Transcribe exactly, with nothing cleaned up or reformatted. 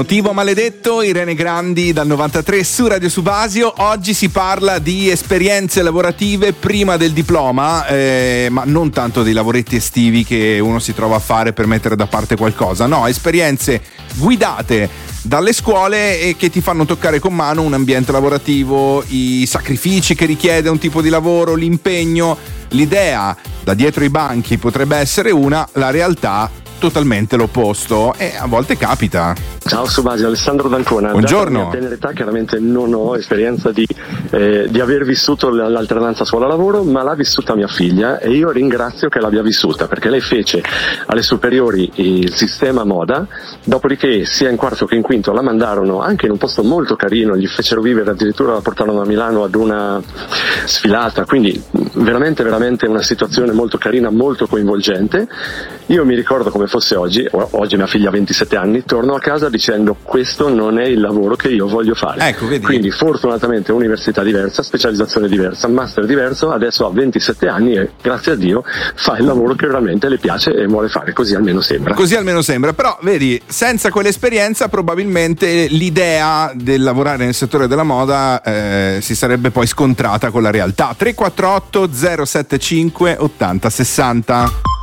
Motivo maledetto, Irene Grandi dal novantatré su Radio Subasio. Oggi si parla di esperienze lavorative prima del diploma, eh, ma non tanto dei lavoretti estivi che uno si trova a fare per mettere da parte qualcosa. No, esperienze guidate dalle scuole e che ti fanno toccare con mano un ambiente lavorativo, i sacrifici che richiede un tipo di lavoro, l'impegno. L'idea da dietro i banchi potrebbe essere una, la realtà totalmente l'opposto, e a volte capita. Ciao Subasio, Alessandro D'Ancona. Buongiorno. Data la mia tenera età, chiaramente non ho esperienza di, eh, di aver vissuto l'alternanza scuola-lavoro, ma l'ha vissuta mia figlia e io ringrazio che l'abbia vissuta, perché lei fece alle superiori il sistema moda, dopodiché sia in quarto che in quinto la mandarono anche in un posto molto carino, gli fecero vivere, addirittura la portarono a Milano ad una sfilata, quindi veramente veramente una situazione molto carina, molto coinvolgente. Io mi ricordo come fosse oggi, oggi mia figlia ha ventisette anni, torno a casa dicendo questo non è il lavoro che io voglio fare. Ecco, vedi. Quindi fortunatamente università diversa, specializzazione diversa, master diverso, adesso ha ventisette anni e grazie a Dio fa il lavoro che veramente le piace e vuole fare, così almeno sembra. Così almeno sembra, però vedi, senza quell'esperienza probabilmente l'idea del lavorare nel settore della moda eh, si sarebbe poi scontrata con la realtà. tre quattro otto zero sette cinque ottanta sessanta.